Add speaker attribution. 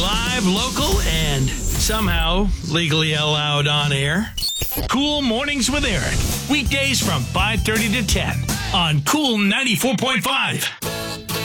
Speaker 1: live, local, and somehow legally allowed on air. Cool Mornings with Eric. Weekdays from 5:30 to 10 on Cool 94.5.